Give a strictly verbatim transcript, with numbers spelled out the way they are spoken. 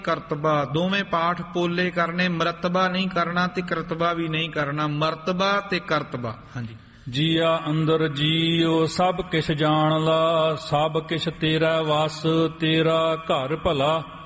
ਕਰਤਬਾ। ਦੋਵੇਂ ਪਾਠ ਪੋਲੇ ਕਰਨੇ, ਮਰਤਬਾ ਨਹੀਂ ਕਰਨਾ ਤੇ ਕਰਤਬਾ ਵੀ ਨਹੀਂ ਕਰਨਾ, ਮਰਤਬਾ ਤੇ ਕਰਤਬਾ। ਹਾਂਜੀ। ਜੀਆ ਅੰਦਰ ਜੀਉ ਸਭ ਕਿਛ ਜਾਣ ਲਾ, ਸਭ ਕਿਛ ਤੇਰਾ ਵਸ, ਤੇਰਾ ਘਰ ਭਲਾ।